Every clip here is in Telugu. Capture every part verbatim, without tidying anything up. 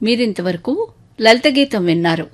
మీరింతవరకు లలిత గీతం విన్నారు.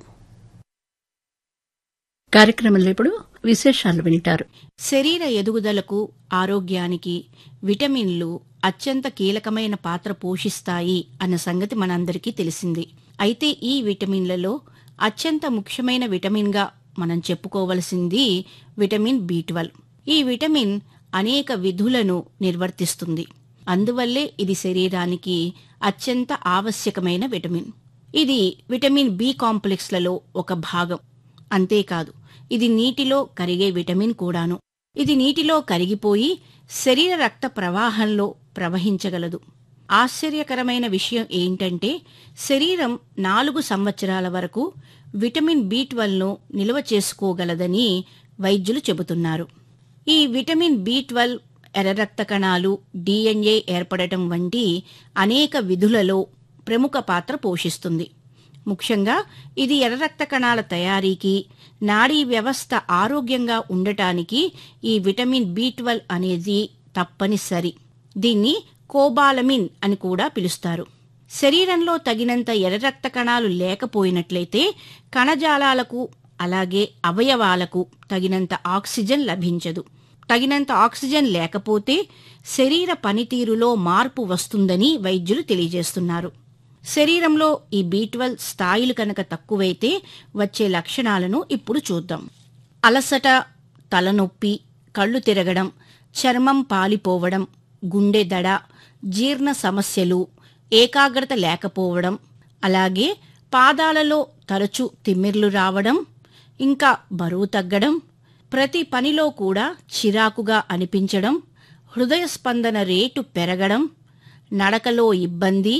కార్యక్రమంలో ఇప్పుడు విశేషాలు వింటారు. శరీర ఎదుగుదలకు, ఆరోగ్యానికి విటమిన్లు అత్యంత కీలకమైన పాత్ర పోషిస్తాయి అన్న సంగతి మనందరికీ తెలిసింది. అయితే ఈ విటమిన్లలో అత్యంత ముఖ్యమైన విటమిన్గా మనం చెప్పుకోవలసింది విటమిన్ బి ట్వెల్వ్. ఈ విటమిన్ అనేక విధులను నిర్వర్తిస్తుంది. అందువల్లే ఇది శరీరానికి అత్యంత ఆవశ్యకమైన విటమిన్. ఇది విటమిన్ బి కాంప్లెక్స్లలో ఒక భాగం. అంతేకాదు, ఇది నీటిలో కరిగే విటమిన్ కూడాను. ఇది నీటిలో కరిగిపోయి శరీర రక్త ప్రవాహంలో ప్రవహించగలదు. ఆశ్చర్యకరమైన విషయం ఏంటంటే శరీరం నాలుగు సంవత్సరాల వరకు విటమిన్ బి ట్వెల్వ్ను నిల్వ చేసుకోగలదని వైద్యులు చెబుతున్నారు. ఈ విటమిన్ బి ట్వెల్వ్ ఎర్ర రక్త కణాలు, డిఎన్ఏ ఏర్పడటం వంటి అనేక విధులలో ప్రముఖ పాత్ర పోషిస్తుంది. ముఖ్యంగా ఇది ఎర్ర రక్త కణాల తయారీకి, నాడీ వ్యవస్థ ఆరోగ్యంగా ఉండటానికి ఈ విటమిన్ బి ట్వెల్వ్ అనేది తప్పనిసరి. దీన్ని కోబాలమిన్ అని కూడా పిలుస్తారు. శరీరంలో తగినంత ఎర్ర రక్త కణాలు లేకపోయినట్లయితే కణజాలాలకు అలాగే అవయవాలకు తగినంత ఆక్సిజన్ లభించదు. తగినంత ఆక్సిజన్ లేకపోతే శరీర పనితీరులో మార్పు వస్తుందని వైద్యులు తెలియజేస్తున్నారు. శరీరంలో ఈ బి ట్వెల్వ్ స్థాయిలు కనుక తక్కువైతే వచ్చే లక్షణాలను ఇప్పుడు చూద్దాం. అలసట, తలనొప్పి, కళ్ళు తిరగడం, చర్మం పాలిపోవడం, గుండె దడ, జీర్ణ సమస్యలు, ఏకాగ్రత లేకపోవడం, అలాగే పాదాలలో తరచూ తిమ్మిర్లు రావడం, ఇంకా బరువు తగ్గడం, ప్రతి పనిలో కూడా చిరాకుగా అనిపించడం, హృదయ స్పందన రేటు పెరగడం, నడకలో ఇబ్బంది,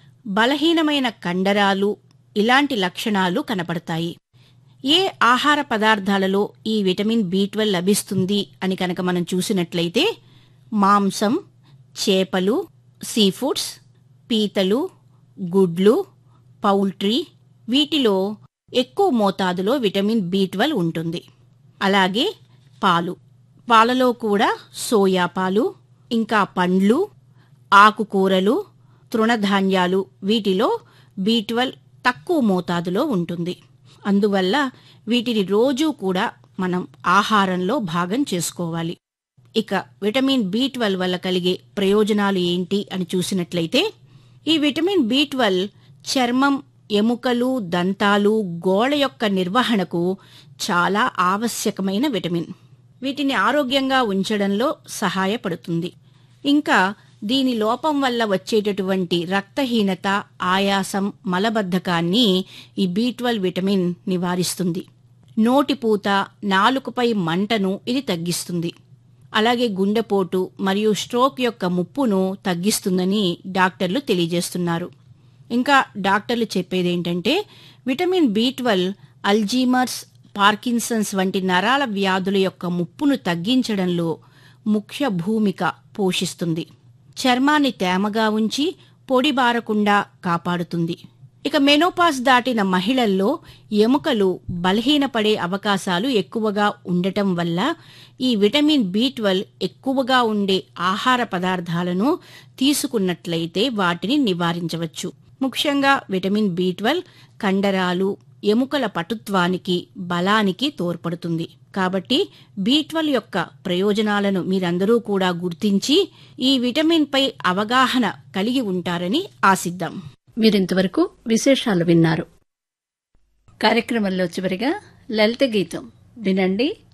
బలహీనమైన కండరాలు ఇలాంటి లక్షణాలు కనపడతాయి. ఏ ఆహార పదార్థాలలో ఈ విటమిన్ బి ట్వెల్వ్ లభిస్తుంది అని కనుక మనం చూసినట్లయితే మాంసం, చేపలు, సీఫుడ్స్, పీతలు, గుడ్లు, పౌల్ట్రీ వీటిలో ఎక్కువ మోతాదులో విటమిన్ బి ట్వెల్వ్ ఉంటుంది. అలాగే పాలు, పాలలో కూడా సోయా పాలు, ఇంకా పండ్లు, ఆకుకూరలు, తృణధాన్యాలు వీటిలో బి ట్వెల్వ్ తక్కువ మోతాదులో ఉంటుంది. అందువల్ల వీటిని రోజూ కూడా మనం ఆహారంలో భాగం చేసుకోవాలి. ఇక విటమిన్ బి ట్వెల్వ్ వల్ల కలిగే ప్రయోజనాలు ఏంటి అని చూసినట్లయితే ఈ విటమిన్ బి ట్వెల్వ్ చర్మం, ఎముకలు, దంతాలు, గోళ్ళ యొక్క నిర్వహణకు చాలా ఆవశ్యకమైన విటమిన్. వీటిని ఆరోగ్యంగా ఉంచడంలో సహాయపడుతుంది. ఇంకా దీని లోపం వల్ల వచ్చేటటువంటి రక్తహీనత, ఆయాసం, మలబద్ధకాన్ని ఈ బి ట్వెల్వ్ విటమిన్ నివారిస్తుంది. నోటిపూత, నాలుకపై మంటను ఇది తగ్గిస్తుంది. అలాగే గుండెపోటు మరియు స్ట్రోక్ యొక్క ముప్పును తగ్గిస్తుందని డాక్టర్లు తెలియజేస్తున్నారు. ఇంకా డాక్టర్లు చెప్పేదేంటంటే vitamin B twelve Alzheimer's, Parkinson's వంటి నరాల వ్యాధుల యొక్క ముప్పును తగ్గించడంలో ముఖ్య భూమిక పోషిస్తుంది. చర్మాన్ని తేమగా ఉంచి పొడి బారకుండా కాపాడుతుంది. ఇక మెనోపాజ్ దాటిన మహిళల్లో ఎముకలు బలహీనపడే అవకాశాలు ఎక్కువగా ఉండటం వల్ల ఈ విటమిన్ బి ట్వెల్వ్ ఎక్కువగా ఉండే ఆహార పదార్థాలను తీసుకున్నట్లయితే వాటిని నివారించవచ్చు. ముఖ్యంగా విటమిన్ బి ట్వెల్వ్ కండరాలు, ఎముకల పటుత్వానికి, బలానికి తోడ్పడుతుంది. కాబట్టి బి ట్వెల్వ్ యొక్క ప్రయోజనాలను మీరందరూ కూడా గుర్తించి ఈ విటమిన్ పై అవగాహన కలిగి ఉంటారని ఆశిద్దాం. మీరింతవరకు విశేషాలు విన్నారు. కార్యక్రమంలో చివరిగా లలిత గీతం వినండి.